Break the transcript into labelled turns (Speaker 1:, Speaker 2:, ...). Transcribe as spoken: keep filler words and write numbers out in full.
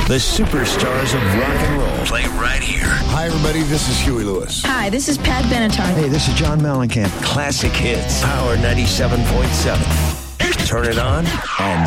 Speaker 1: The superstars of rock and roll play right here.
Speaker 2: Hi, everybody. This is Huey Lewis.
Speaker 3: Hi, this is Pat Benatar.
Speaker 4: Hey, this is John Mellencamp.
Speaker 1: Classic hits. Power ninety-seven point seven. Turn it on and